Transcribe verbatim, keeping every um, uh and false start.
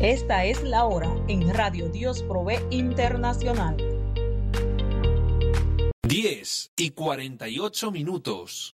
Esta es la hora en Radio Dios Provee Internacional. diez y cuarenta y ocho minutos.